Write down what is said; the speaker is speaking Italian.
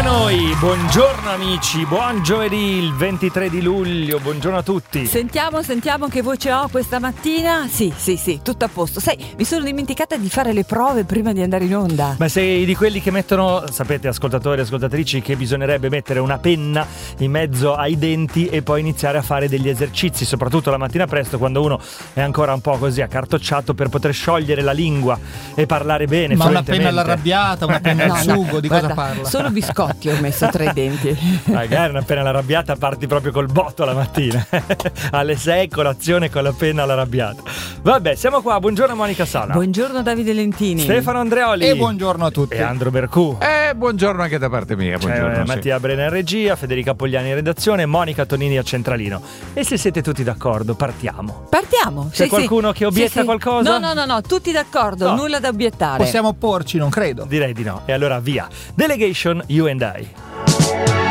noi, buongiorno amici, buon giovedì, il 23 di luglio, buongiorno a tutti. Sentiamo che voce ho questa mattina. Sì, tutto a posto. Sai, mi sono dimenticata di fare le prove prima di andare in onda. Ma sei di quelli che mettono, sapete ascoltatori e ascoltatrici, che bisognerebbe mettere una penna in mezzo ai denti e poi iniziare a fare degli esercizi, soprattutto la mattina presto quando uno è ancora un po' così accartocciato, per poter sciogliere la lingua e parlare bene. Ma una penna all'arrabbiata, una penna al sugo, di guarda, cosa parla? Solo biscotti ho messo tra i denti. Magari una penna all'arrabbiata, parti proprio col botto la mattina. Alle 6 colazione con la penna all'arrabbiata. Vabbè, siamo qua, buongiorno Monica Sala. Buongiorno Davide Lentini. Stefano Andreoli. E buongiorno a tutti. E Andro Bercù. Buongiorno anche da parte mia. Buongiorno, Mattia Brena in regia, Federica Pogliani in redazione, Monica Tonini a centralino. E se siete tutti d'accordo, partiamo. C'è qualcuno che obietta qualcosa? No, tutti d'accordo, No. nulla da obiettare. Possiamo opporci, non credo. Direi di no. E allora via. Delegation, You and I.